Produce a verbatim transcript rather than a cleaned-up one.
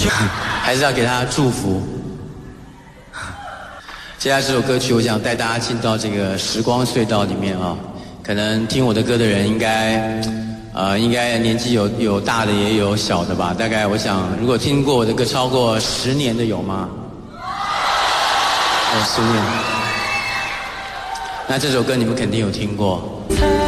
还是要给他祝福。接下来这首歌曲，我想带大家进到这个时光隧道里面啊。可能听我的歌的人，应该，呃，应该年纪有有大的，也有小的吧。大概我想，如果听过我的歌超过十年的有吗？哦，十年。那这首歌你们肯定有听过。